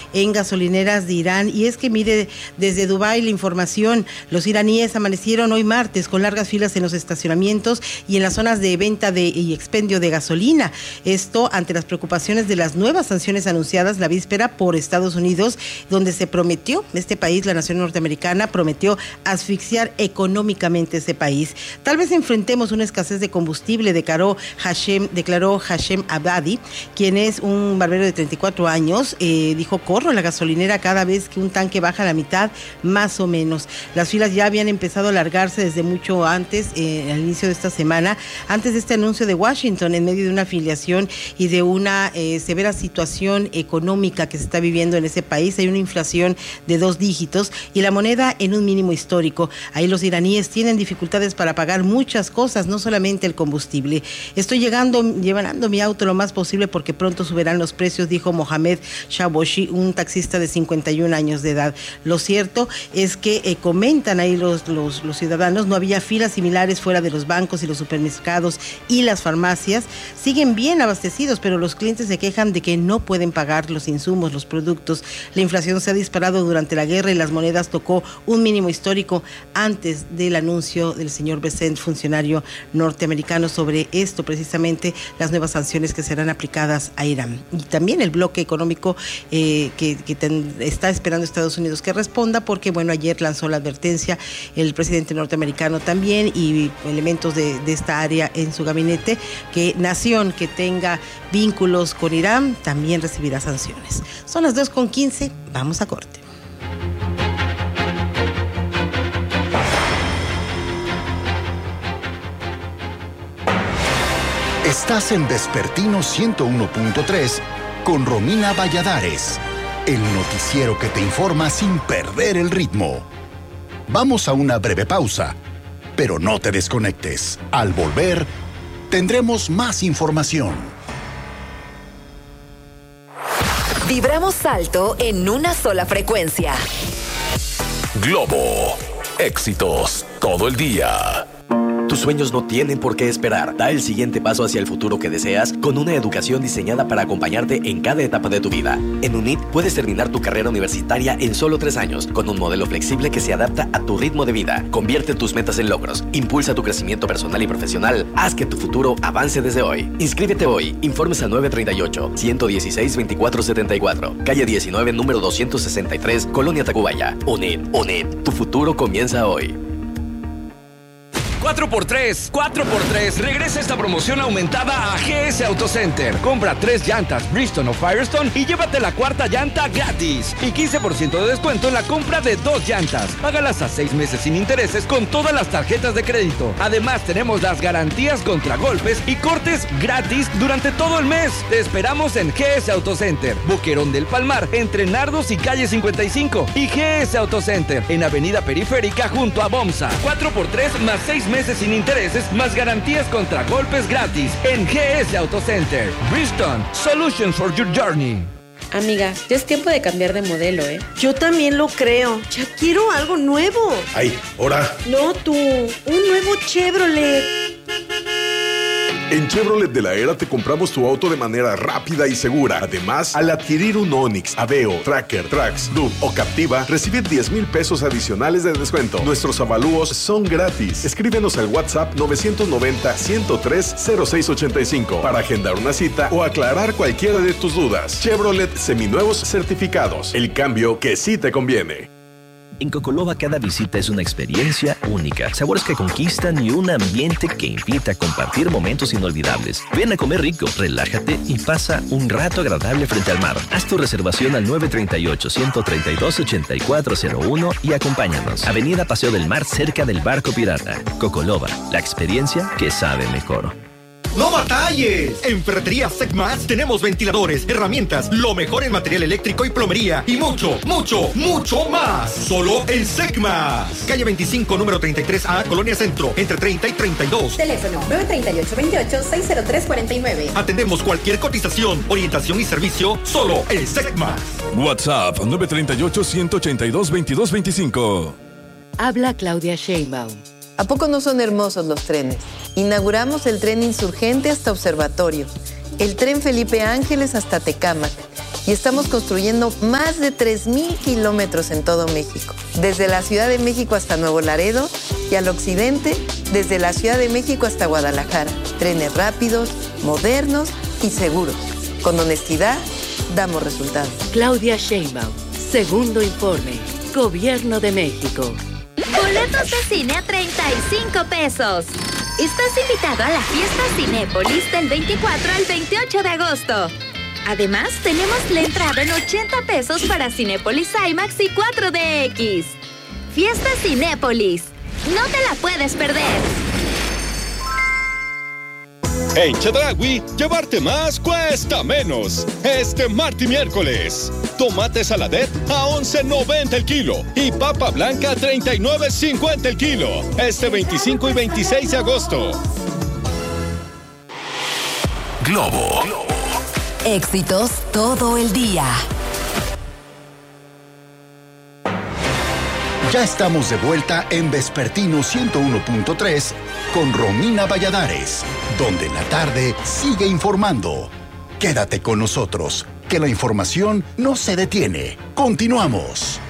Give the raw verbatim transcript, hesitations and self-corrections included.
en gasolineras de Irán. Y es que mire, desde Dubái la información, los iraníes amanecieron hoy martes con largas filas en los estacionamientos y en las zonas de venta de, y expendio de gasolina. Esto ante las preocupaciones de las nuevas sanciones anunciadas la víspera por Estados Unidos, donde se prometió, este país, la nación norteamericana, prometió asfixiar económicamente ese país. Tal vez enfrentemos una escasez de combustible, declaró Hashem, declaró Hashem Abadi, quien es un barbero de treinta y cuatro años. Eh, dijo, corro a la gasolinera cada vez que un tanque baja a la mitad, más o menos. Las filas ya habían empezado a alargarse desde mucho antes, eh, al inicio de esta semana, antes de este anuncio de Washington, en medio de una afiliación y de una eh, severa situación económica que se está viviendo en ese país. Hay una inflación de dos dígitos y la moneda en un mínimo histórico. Ahí los iraníes tienen dificultades para pagar muchas cosas, no solamente el combustible. Estoy llegando, llevando mi auto lo más posible porque pronto subirán los precios, dijo Mohamed Shaboshi, un taxista de cincuenta y un años de edad. Lo cierto es que eh, comentan ahí los, los, los ciudadanos, no había filas similares fuera de los bancos y los supermercados y las farmacias. Siguen bien abastecidos, pero los clientes se quejan de que no pueden pagar los insumos, los productos. La inflación se ha disparado durante la guerra y las monedas tocó un mínimo histórico antes del anuncio del señor Bessent, funcionario norteamericano, sobre esto, precisamente las nuevas sanciones que serán aplicadas a Irán. Y también el bloque económico eh, que, que ten, está esperando Estados Unidos que responda, porque bueno, ayer lanzó la advertencia el presidente norteamericano también y elementos de, de esta área en su gabinete, que nación que tenga vínculos con Irán también recibirá sanciones. Son las dos con quince, vamos a corte. Estás en Vespertino ciento uno punto tres con Romina Valladares, el noticiero que te informa sin perder el ritmo. Vamos a una breve pausa, pero no te desconectes. Al volver, tendremos más información. Vibramos alto en una sola frecuencia. Globo. Éxitos todo el día. Tus sueños no tienen por qué esperar. Da el siguiente paso hacia el futuro que deseas con una educación diseñada para acompañarte en cada etapa de tu vida. En UNIT puedes terminar tu carrera universitaria en solo tres años, con un modelo flexible que se adapta a tu ritmo de vida. Convierte tus metas en logros, impulsa tu crecimiento personal y profesional, haz que tu futuro avance desde hoy. Inscríbete hoy. Informes al nueve tres ocho, uno uno seis, dos cuatro siete cuatro, calle diecinueve, número doscientos sesenta y tres, Colonia Tacubaya. UNIT, UNIT, tu futuro comienza hoy. cuatro por tres, cuatro por tres. Regresa esta promoción aumentada a G S Auto Center. Compra tres llantas Bridgestone o Firestone y llévate la cuarta llanta gratis. Y quince por ciento de descuento en la compra de dos llantas. Págalas a seis meses sin intereses con todas las tarjetas de crédito. Además, tenemos las garantías contra golpes y cortes gratis durante todo el mes. Te esperamos en G S Auto Center, Boquerón del Palmar, entre Nardos y calle cincuenta y cinco. Y G S Auto Center, en Avenida Periférica junto a Bomsa. cuatro por tres más seis meses sin intereses, más garantías contra golpes gratis en G S Auto Center. Bridgestone, Solutions for your journey. Amiga, ya es tiempo de cambiar de modelo, ¿eh? Yo también lo creo. Ya quiero algo nuevo. Ay, ¿hora? No tú, un nuevo Chevrolet. En Chevrolet de la Era te compramos tu auto de manera rápida y segura. Además, al adquirir un Onix, Aveo, Tracker, Trax, Dub o Captiva, recibe diez mil pesos adicionales de descuento. Nuestros avalúos son gratis. Escríbenos al WhatsApp nueve nueve cero, uno cero tres, cero seis ocho cinco para agendar una cita o aclarar cualquiera de tus dudas. Chevrolet seminuevos certificados. El cambio que sí te conviene. En Cocoloba cada visita es una experiencia única, sabores que conquistan y un ambiente que invita a compartir momentos inolvidables. Ven a comer rico, relájate y pasa un rato agradable frente al mar. Haz tu reservación al nueve tres ocho, uno tres dos, ocho cuatro cero uno y acompáñanos. Avenida Paseo del Mar, cerca del Barco Pirata. Cocoloba, la experiencia que sabe mejor. ¡No batalles! En Ferretería Secmas tenemos ventiladores, herramientas, lo mejor en material eléctrico y plomería y mucho, mucho, mucho más. Solo en Secmas. Calle veinticinco, número treinta y tres A, Colonia Centro, entre treinta y treinta y dos. Teléfono nueve tres ocho, dos ocho, seis cero tres cuatro nueve. Atendemos cualquier cotización, orientación y servicio solo en Secmas. WhatsApp nueve tres ocho, uno ocho dos, veintidós veinticinco. Habla Claudia Sheinbaum. ¿A poco no son hermosos los trenes? Inauguramos el tren Insurgente hasta Observatorio, el tren Felipe Ángeles hasta Tecámac y estamos construyendo más de tres mil kilómetros en todo México. Desde la Ciudad de México hasta Nuevo Laredo y al occidente, desde la Ciudad de México hasta Guadalajara. Trenes rápidos, modernos y seguros. Con honestidad, damos resultados. Claudia Sheinbaum, segundo informe, Gobierno de México. Boletos de cine a treinta y cinco pesos. Estás invitado a la fiesta Cinépolis del veinticuatro al veintiocho de agosto. Además, tenemos la entrada en ochenta pesos para Cinépolis IMAX y cuatro D X. Fiesta Cinépolis. No te la puedes perder. En Chedraui, llevarte más cuesta menos. Este martes y miércoles. Tomate saladet a once noventa el kilo y papa blanca a treinta y nueve cincuenta el kilo. Este veinticinco y veintiséis de agosto. Globo. Éxitos todo el día. Ya estamos de vuelta en Vespertino ciento uno punto tres con Romina Valladares, donde la tarde sigue informando. Quédate con nosotros, que la información no se detiene. Continuamos.